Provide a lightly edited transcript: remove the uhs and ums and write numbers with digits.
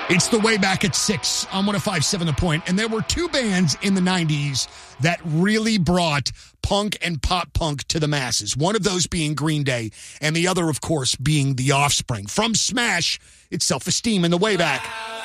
It's the Way Back at 6 on 105.7 The Point. And there were two bands in the 90s that really brought punk and pop punk to the masses. One of those being Green Day, and the other, of course, being The Offspring. From Smash, it's Self-Esteem in the Way Back.